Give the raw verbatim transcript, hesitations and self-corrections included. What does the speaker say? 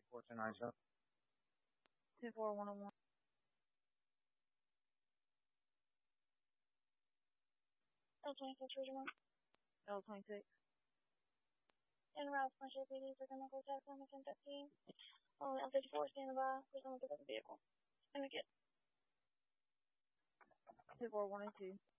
four two nine seven. two four one oh one. L twenty-six Regional. L twenty-six. En route, Spanish P D, for chemical attack on the ten fifteen. Only L fifty-four standing by. Please don't look at the vehicle. And again. two four one oh two.